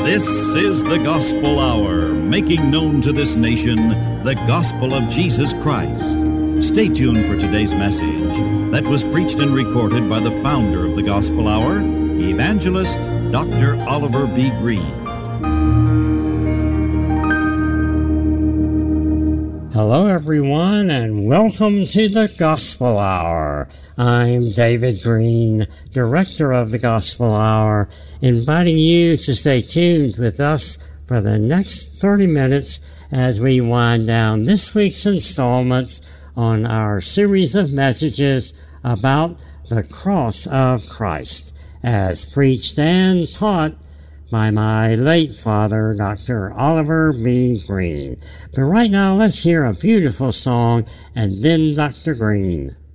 This is the Gospel Hour, making known to this nation the gospel of Jesus Christ. Stay tuned for today's message that was preached and recorded by the founder of the Gospel Hour, Evangelist Dr. Oliver B. Greene. Hello, everyone, and welcome to the Gospel Hour. I'm David Greene, Director of the Gospel Hour, inviting you to stay tuned with us for the next 30 minutes as we wind down this week's installments on our series of messages about the cross of Christ, as preached and taught by my late father, Dr. Oliver B. Greene. But right now, let's hear a beautiful song, and then Dr. Greene.